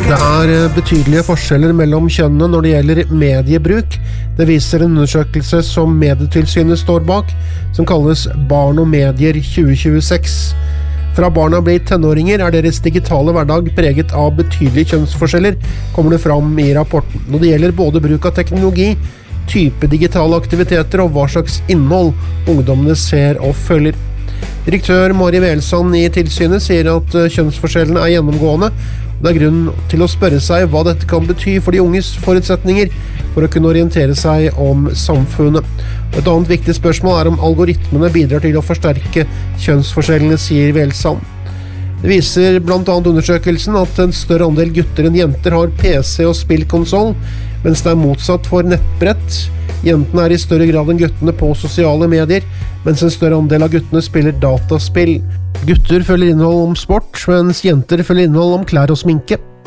Det betydelige forskjeller mellom kjønnene når det gjelder mediebruk. Det viser en undersøkelse som Medietilsynet står bak, som kalles Barn og medier 2026. Fra barna blir tenåringer deres digitale hverdag preget av betydelige kjønnsforskjeller, kommer det fram i rapporten. Når det gjelder både bruk av teknologi, type digitale aktiviteter og hva slags innhold ungdommene ser og følger. Direktør Mari Welsand i tilsynet sier at kjønnsforskjellene gjennomgående. Det grunn til å spørre seg hva dette kan bety for de unges forutsetninger for å kunne orientere seg om samfunnet. Et annet viktig spørsmål om algoritmene bidrar til å forsterke kjønnsforskjellene, sier Welsand. Det viser blant annet undersøkelsen at en større andel gutter enn jenter har PC og spillkonsol, mens det motsatt for nettbrett. Jentene i større grad enn guttene på sosiale medier, mens en større andel av guttene spiller dataspill. Gutter følger innhold om sport, mens jenter følger innhold om klær og sminke.